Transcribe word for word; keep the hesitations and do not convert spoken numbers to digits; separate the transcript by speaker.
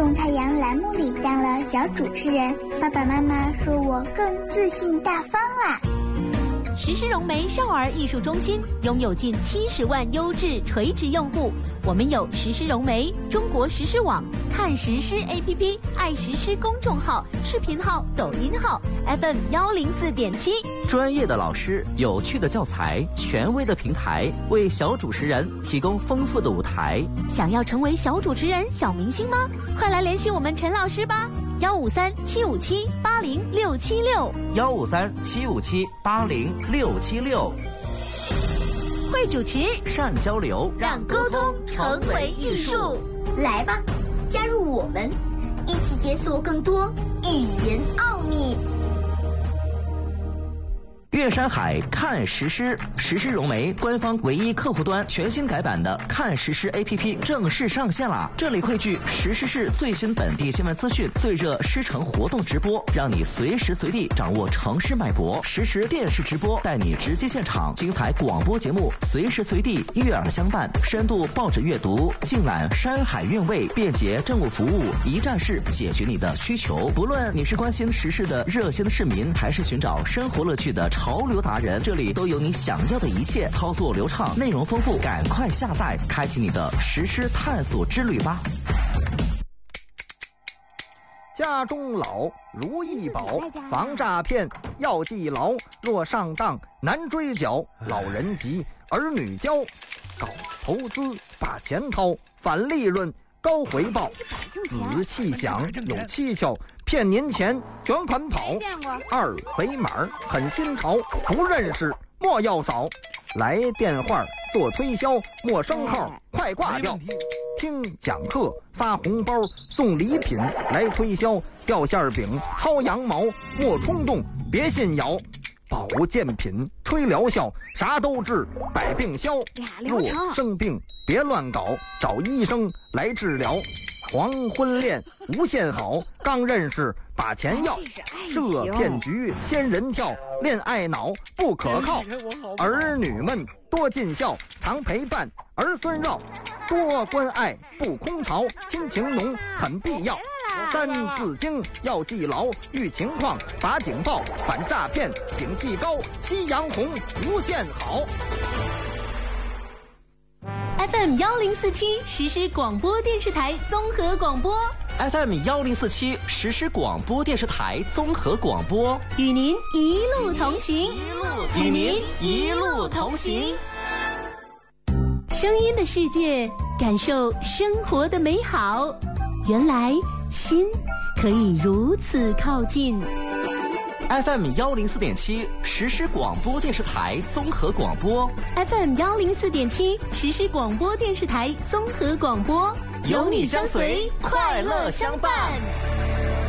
Speaker 1: 种太阳栏目里当了小主持人，爸爸妈妈说我更自信大方啦。
Speaker 2: 时施融媒少儿艺术中心拥有近七十万优质垂直用户，我们有时施融媒、中国时施网、看时施 A P P、爱时施公众号、视频号、抖音号 F M 幺零四点七。
Speaker 3: 专业的老师、有趣的教材、权威的平台，为小主持人提供丰富的舞台。
Speaker 2: 想要成为小主持人、小明星吗？快来联系我们陈老师吧。幺五三七五七八零六七六，
Speaker 3: 幺五三七五七八零六七六。
Speaker 2: 会主持，
Speaker 3: 善交流，
Speaker 2: 让沟通成为艺术。
Speaker 1: 来吧，加入我们，一起解锁更多语言奥秘。
Speaker 3: 岳山海看时施，时施融媒官方唯一客户端全新改版的看时施 A P P 正式上线啦！这里汇聚时施市最新本地新闻资讯、最热师城活动直播，让你随时随地掌握城市脉搏。实时电视直播带你直击现场，精彩广播节目随时随地悦耳相伴，深度报纸阅读，尽览山海韵味，便捷政务服务，一站式解决你的需求。不论你是关心时事的热心市民，还是寻找生活乐趣的潮流达人，这里都有你想要的一切，操作流畅，内容丰富，赶快下载，开启你的时施探索之旅吧。
Speaker 4: 家中老如意宝，防诈骗要记牢，若上当难追缴。老人急，儿女教，搞投资把钱掏，返利润高回报，仔细想有蹊跷，骗您钱卷款跑。二回码很新潮，不认识莫要扫。来电话做推销，陌生号快挂掉。听讲课发红包送礼品，来推销掉馅饼薅羊毛，莫冲动别信谣。保健品吹疗效，啥都治百病消。若生病别乱搞，找医生来治疗。黄昏恋无限好，刚认识把钱要。设骗局仙人跳，恋爱脑不可靠。儿女们多尽孝，常陪伴儿孙绕。多关爱不空巢，亲情浓很必要。三字经要记牢，遇情况把警报，反诈骗警惕高，夕阳红无限好。
Speaker 2: F M 幺零四七实施广播电视台综合广播
Speaker 3: F M 幺零四七实施广播电视台综合广播，
Speaker 2: 与您一路同行，
Speaker 3: 与您一路同行。
Speaker 2: 声音的世界，感受生活的美好。原来心可以如此靠近。
Speaker 3: F M 幺零四点七实施广播电视台综合广播
Speaker 2: F M 幺零四点七实施广播电视台综合广播，
Speaker 3: 有你相随，快乐相伴。